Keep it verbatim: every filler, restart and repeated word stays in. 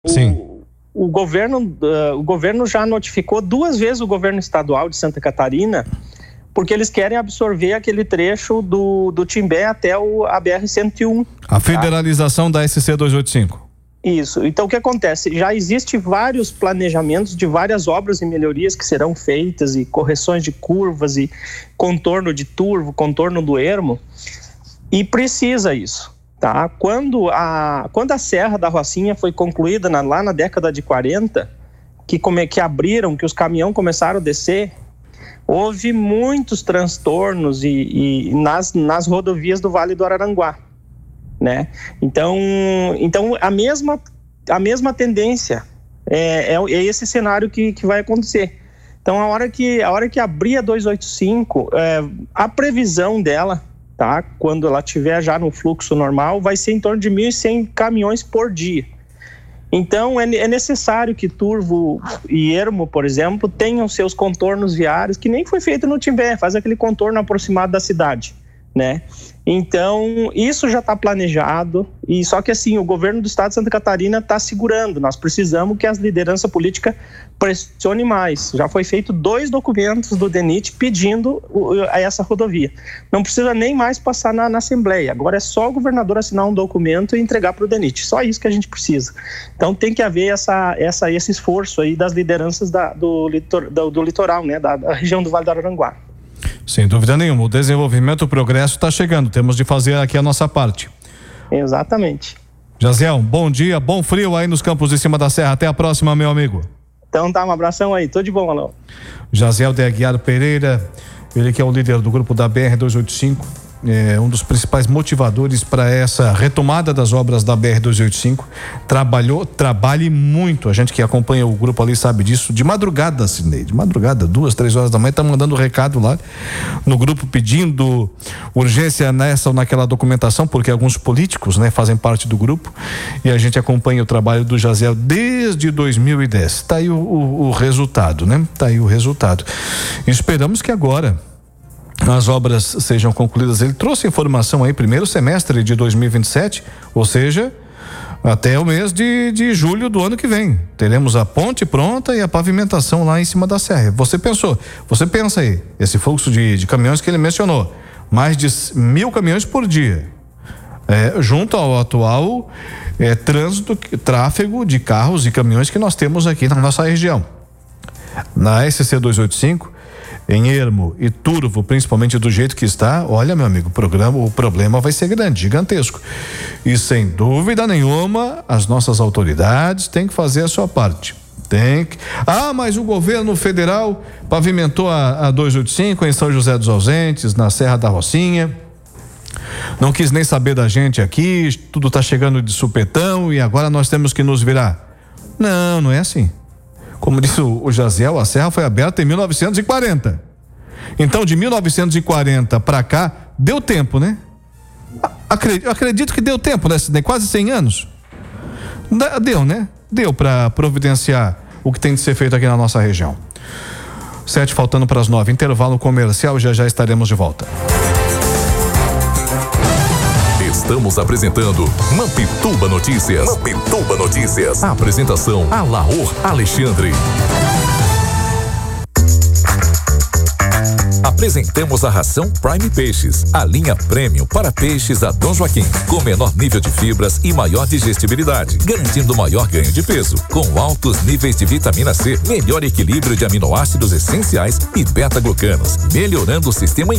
Sim. O, o, governo, uh, o governo já notificou duas vezes o governo estadual de Santa Catarina, porque eles querem absorver aquele trecho do, do Timbé até o, a B R cento e um. A federalização tá? da S C duzentos e oitenta e cinco. Isso. Então, o que acontece? Já existe vários planejamentos de várias obras e melhorias que serão feitas, e correções de curvas, e contorno de turvo, contorno do ermo, e precisa isso, tá? Quando a, quando a Serra da Rocinha foi concluída na, lá na década de quarenta, que, come, que abriram, que os caminhões começaram a descer, houve muitos transtornos e, e nas, nas rodovias do Vale do Araranguá. Né? Então, então a, mesma, a mesma tendência é, é, é esse cenário que, que vai acontecer. Então, a hora que, a hora que abrir a duzentos e oitenta e cinco, é, a previsão dela, tá, quando ela estiver já no fluxo normal, vai ser em torno de mil e cem caminhões por dia. Então, é, é necessário que Turvo e Ermo, por exemplo, tenham seus contornos viários, que nem foi feito no Timbé, faz aquele contorno aproximado da cidade, né? Então, isso já está planejado, e só que assim, o governo do estado de Santa Catarina está segurando. Nós precisamos que a liderança política pressione mais. Já foi feito dois documentos do D E N I T pedindo essa rodovia. Não precisa nem mais passar na, na Assembleia. Agora é só o governador assinar um documento e entregar para o D E N I T. Só isso que a gente precisa. Então tem que haver essa, essa, esse esforço aí das lideranças da, do, litor, do, do litoral, né, da, da região do Vale do Araranguá. Sem dúvida nenhuma, o desenvolvimento, o progresso está chegando, temos de fazer aqui a nossa parte. Exatamente. Jaziel, bom dia, bom frio aí nos campos de cima da serra, até a próxima, meu amigo. Então tá, um abração aí, tudo de bom, Alô. Jaziel de Aguiar Pereira, ele que é o líder do grupo da B R duzentos e oitenta e cinco, é um dos principais motivadores para essa retomada das obras da B R duzentos e oitenta e cinco. Trabalhou, trabalhe muito. A gente que acompanha o grupo ali sabe disso. De madrugada, Sidney, de madrugada, duas, três horas da manhã, tá mandando recado lá no grupo pedindo urgência nessa ou naquela documentação, porque alguns políticos, né, fazem parte do grupo, e a gente acompanha o trabalho do Jaziel desde dois mil e dez. Tá aí o, o, o resultado, né? Tá aí o resultado. Esperamos que agora as obras sejam concluídas. Ele trouxe informação aí, primeiro semestre de dois mil e vinte e sete, ou seja, até o mês de, de julho do ano que vem. Teremos a ponte pronta e a pavimentação lá em cima da serra. Você pensou, você pensa aí, esse fluxo de, de caminhões que ele mencionou, mais de mil caminhões por dia, é, junto ao atual é, trânsito, tráfego de carros e caminhões que nós temos aqui na nossa região. Na S C duzentos e oitenta e cinco, em Ermo e Turvo, principalmente do jeito que está, olha, meu amigo, o programa, o problema vai ser grande, gigantesco. E sem dúvida nenhuma, as nossas autoridades têm que fazer a sua parte. Tem que... Ah, mas o governo federal pavimentou a, a duzentos e oitenta e cinco em São José dos Ausentes, na Serra da Rocinha. Não quis nem saber da gente aqui, tudo está chegando de supetão e agora nós temos que nos virar. Não, não é assim. Como disse o, o Jaziel, a serra foi aberta em mil novecentos e quarenta. Então, de mil novecentos e quarenta para cá, deu tempo, né? Acredito, acredito que deu tempo, né? Quase cem anos. Deu, né? Deu para providenciar o que tem de ser feito aqui na nossa região. Sete faltando para as nove. Intervalo comercial, já já estaremos de volta. Estamos apresentando Mampituba Notícias. Mampituba Notícias. A apresentação: Alaor Alexandre. Apresentamos a ração Prime Peixes, a linha premium para peixes da Dom Joaquim, com menor nível de fibras e maior digestibilidade, garantindo maior ganho de peso, com altos níveis de vitamina C, melhor equilíbrio de aminoácidos essenciais e beta-glucanos, melhorando o sistema